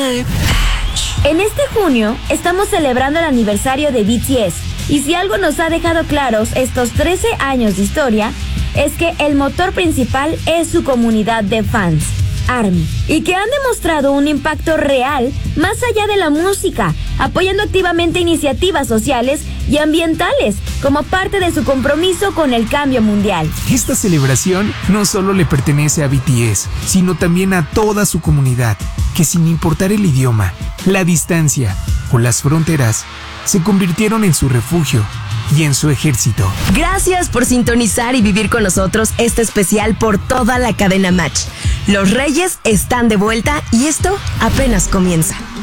En este junio estamos celebrando el aniversario de BTS y si algo nos ha dejado claros estos 13 años de historia es que el motor principal es su comunidad de fans, ARMY, y que han demostrado un impacto real más allá de la música, apoyando activamente iniciativas sociales y ambientales como parte de su compromiso con el cambio mundial. Esta celebración no solo le pertenece a BTS, sino también a toda su comunidad, que sin importar el idioma, la distancia o las fronteras, se convirtieron en su refugio y en su ejército. Gracias por sintonizar y vivir con nosotros este especial por toda la cadena Match. Los Reyes están de vuelta y esto apenas comienza.